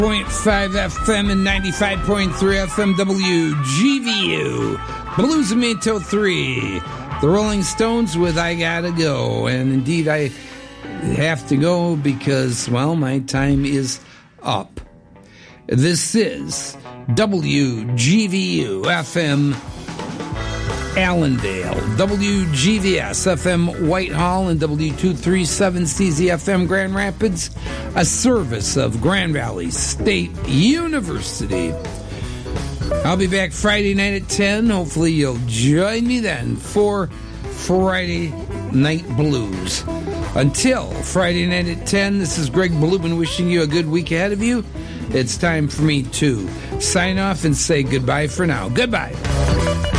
FM and 95.3 FM WGVU. Blues and Minto 3. The Rolling Stones with I Gotta Go. And indeed, I have to go because, well, my time is up. This is WGVU FM Allendale, WGVS FM Whitehall, and W237CZ FM Grand Rapids, a service of Grand Valley State University. I'll be back Friday night at 10. Hopefully you'll join me then for Friday Night Blues. Until Friday night at 10, this is Greg Balubin wishing you a good week ahead of you. It's time for me to sign off and say goodbye for now. Goodbye.